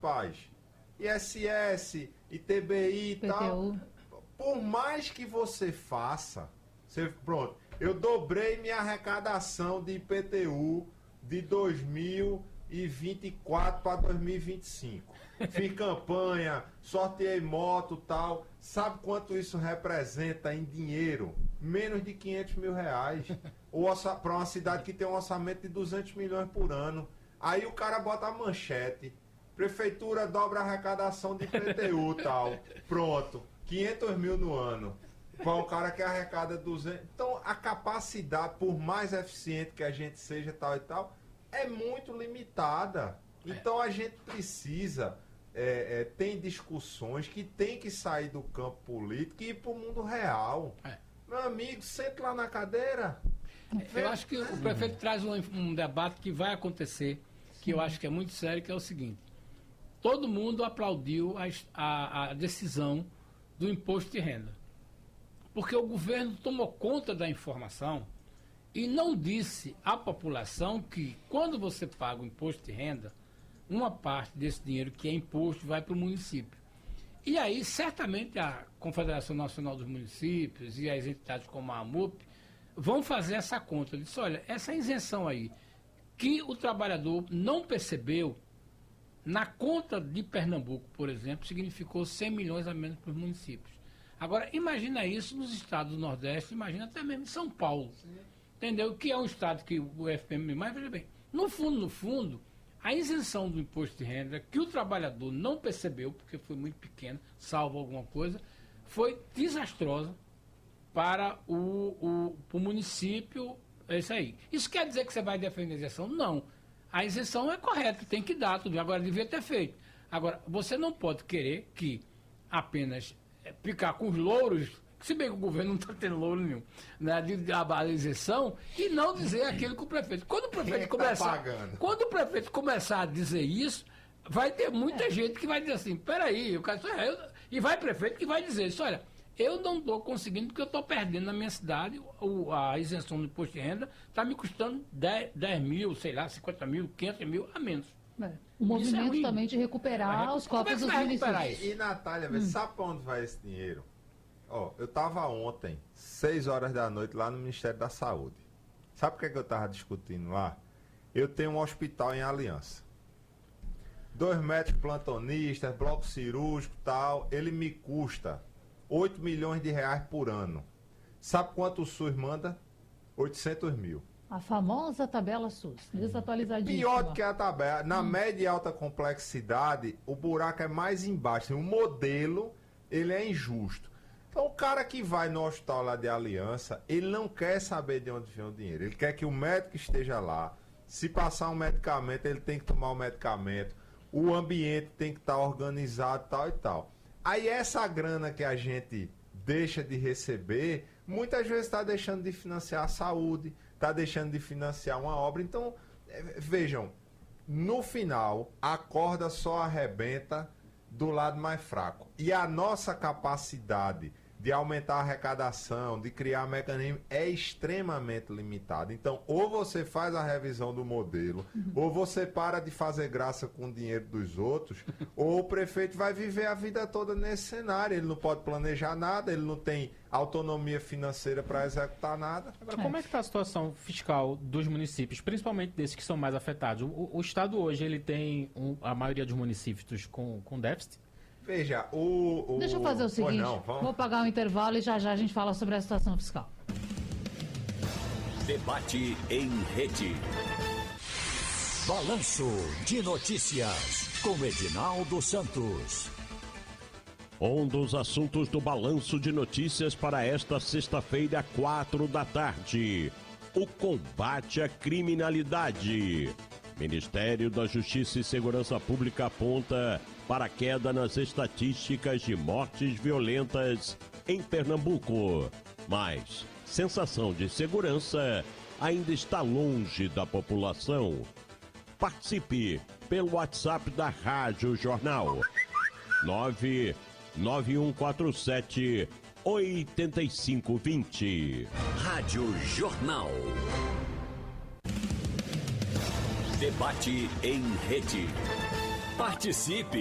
Paz. ISS, ITBI e tal. Por mais que você faça, pronto, eu dobrei minha arrecadação de IPTU de 2024 para 2025. Fiz campanha, sorteei moto e tal. Sabe quanto isso representa em dinheiro? Menos de 500 mil reais. Para uma cidade que tem um orçamento de 200 milhões por ano. Aí o cara bota a manchete. Prefeitura dobra a arrecadação de IPTU e tal. Pronto. 500 mil no ano. Para um cara que arrecada 200. Então, a capacidade, por mais eficiente que a gente seja, tal e tal, é muito limitada. Então, a gente precisa. Tem discussões que tem que sair do campo político e ir para o mundo real. Meu amigo, senta lá na cadeira. Eu acho que o prefeito traz um debate que vai acontecer, que eu acho que é muito sério, que é o seguinte. Todo mundo aplaudiu a decisão do imposto de renda. Porque o governo tomou conta da informação e não disse à população que quando você paga o imposto de renda, uma parte desse dinheiro que é imposto vai para o município. E aí, certamente, a Confederação Nacional dos Municípios e as entidades como a AMUP vão fazer essa conta. Diz, olha, essa isenção aí, que o trabalhador não percebeu, na conta de Pernambuco, por exemplo, significou 100 milhões a menos para os municípios. Agora, imagina isso nos estados do Nordeste, imagina até mesmo em São Paulo. Sim. Entendeu? Que é um estado que o FPM mais... Veja bem, no fundo, a isenção do imposto de renda, que o trabalhador não percebeu, porque foi muito pequena, salvo alguma coisa, foi desastrosa para o município. É isso aí. Isso quer dizer que você vai defender a isenção? Não. A isenção é correta, tem que dar tudo. Agora, devia ter feito. Agora, você não pode querer que apenas ficar com os louros, se bem que o governo não está tendo louro nenhum, né, de isenção, e não dizer aquilo que o prefeito. Quando o prefeito começar a dizer isso, vai ter muita gente que vai dizer assim, peraí, e vai prefeito que vai dizer isso, olha, eu não estou conseguindo porque eu estou perdendo na minha cidade, a isenção do imposto de renda está me custando 10 mil, sei lá, 50 mil, 500 mil a menos. O movimento também de recuperar os cofres dos municípios. E Natália, sabe para onde vai esse dinheiro? Eu estava ontem, 6 horas da noite, lá no Ministério da Saúde. Sabe o que eu estava discutindo lá? Eu tenho um hospital em Aliança. 2 médicos plantonistas, bloco cirúrgico e tal, ele me custa 8 milhões de reais por ano. Sabe quanto o SUS manda? 800 mil. A famosa tabela SUS, desatualizadíssima. Pior do que a tabela. Na média e alta complexidade, o buraco é mais embaixo. O modelo, ele é injusto. Então, o cara que vai no hospital lá de Aliança, ele não quer saber de onde vem o dinheiro. Ele quer que o médico esteja lá. Se passar um medicamento, ele tem que tomar o medicamento. O ambiente tem que estar organizado, tal e tal. Aí essa grana que a gente deixa de receber, muitas vezes está deixando de financiar a saúde, está deixando de financiar uma obra. Então, vejam, no final, a corda só arrebenta do lado mais fraco. E a nossa capacidade de aumentar a arrecadação, de criar mecanismo, é extremamente limitada. Então, ou você faz a revisão do modelo, ou você para de fazer graça com o dinheiro dos outros, ou o prefeito vai viver a vida toda nesse cenário. Ele não pode planejar nada, ele não tem autonomia financeira para executar nada. Agora, como é que está a situação fiscal dos municípios, principalmente desses que são mais afetados? O Estado hoje ele tem a maioria dos municípios com déficit? Veja, Deixa eu fazer o seguinte, vou pagar um intervalo e já a gente fala sobre a situação fiscal. Debate em rede. Balanço de Notícias, com Edinaldo Santos. Um dos assuntos do Balanço de Notícias para esta sexta-feira, 4 da tarde. O combate à criminalidade. Ministério da Justiça e Segurança Pública aponta para a queda nas estatísticas de mortes violentas em Pernambuco. Mas sensação de segurança ainda está longe da população. Participe pelo WhatsApp da Rádio Jornal 99147 8520. Rádio Jornal. Debate em rede. Participe!